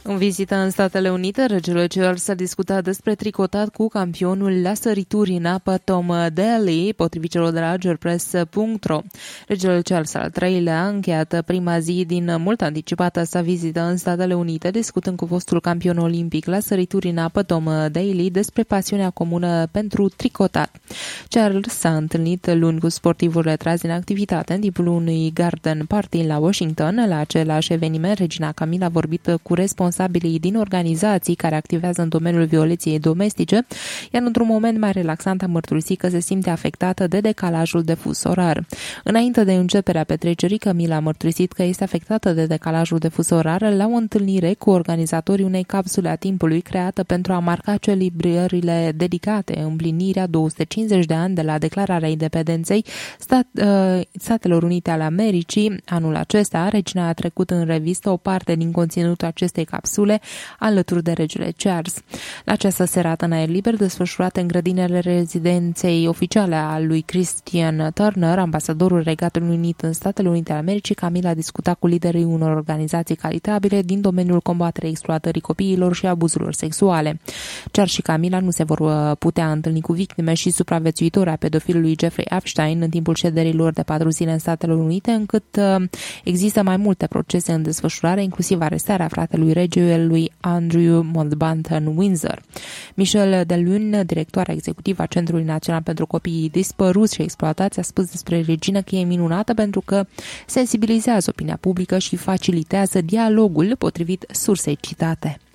În vizită în Statele Unite, regele Charles a discutat despre tricotat cu campionul la sărituri în apă Tom Daley, potrivit celor de la Gerpress.ro. Regele Charles al III-lea a încheiat prima zi din mult anticipată sa vizită în Statele Unite, discutând cu fostul campion olimpic la sărituri în apă Tom Daley despre pasiunea comună pentru tricotat. Charles s-a întâlnit luni cu sportivul retras din activitate în timpul unui garden party la Washington. La același eveniment, regina Camilla a vorbit cu responsabilii din organizații care activează în domeniul violenței domestice, iar într-un moment mai relaxant a mărturisit că se simte afectată de decalajul de fus orar. Înainte de începerea petrecerii, Camilla a mărturisit că este afectată de decalajul de fus orar la o întâlnire cu organizatorii unei capsule a timpului creată pentru a marca celebrările dedicate împlinirea 250 de ani de la declararea independenței Statelor Unite ale Americii. Anul acesta, regina a trecut în revistă o parte din conținutul acestei capsule alături de regele Charles. La această serată în aer liber, desfășurată în grădinile rezidenței oficiale a lui Christian Turner, ambasadorul Regatului Unit în Statele Unite ale Americii, Camilla a discutat cu liderii unor organizații caritabile din domeniul combaterii exploatării copiilor și abuzurilor sexuale. Charles și Camilla nu se vor putea întâlni cu victime și supraviețuitori a pedofilului Jeffrey Epstein în timpul șederilor de 4 zile în Statele Unite, încât există mai multe procese în desfășurare, inclusiv arestarea fratelui regelui Andrew Mountbatten Windsor. Michelle Delune, directoarea executivă a Centrului Național pentru Copiii Dispăruți și Exploatați, a spus despre regină că e minunată pentru că sensibilizează opinia publică și facilitează dialogul, potrivit sursei citate.